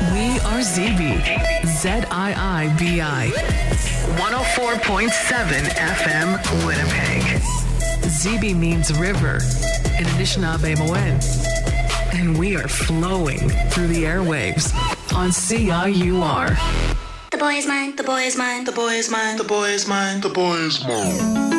We are ZB. ZIIBI. 104.7 FM Winnipeg. ZB means river in Anishinaabe-Moen. And we are flowing through the airwaves on CIUR. The boy is mine, the boy is mine, the boy is mine, The boy is mine. The boy is mine.